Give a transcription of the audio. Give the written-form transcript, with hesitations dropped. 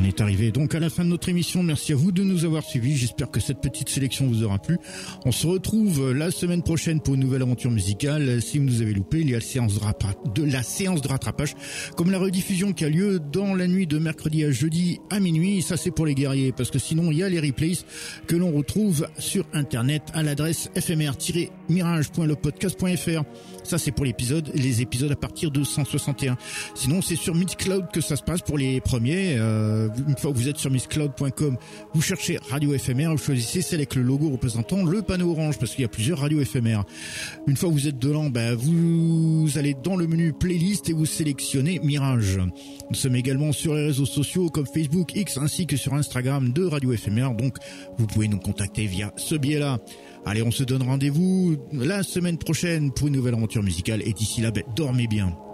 On est arrivé donc à la fin de notre émission. Merci à vous de nous avoir suivis. J'espère que cette petite sélection vous aura plu. On se retrouve la semaine prochaine pour une nouvelle aventure musicale. Si vous nous avez loupé, il y a la séance de rattrapage, comme la rediffusion qui a lieu dans la nuit de mercredi à jeudi à minuit. Ça, c'est pour les guerriers, parce que sinon, il y a les replays que l'on retrouve sur Internet à l'adresse fmr-mirage.lepodcast.fr. Ça, c'est pour les épisodes à partir de 161. Sinon, c'est sur Mixcloud que ça se passe pour les premiers. Une fois que vous êtes sur mixcloud.com, vous cherchez Radio FMR, vous choisissez celle avec le logo représentant le panneau orange, parce qu'il y a plusieurs radios FMR. Une fois que vous êtes dedans, vous allez dans le menu playlist et vous sélectionnez Mirage. Nous sommes également sur les réseaux sociaux comme Facebook, X, ainsi que sur Instagram de Radio FMR, donc vous pouvez nous contacter via ce biais-là. Allez, on se donne rendez-vous la semaine prochaine pour une nouvelle aventure musicale, et d'ici là, dormez bien.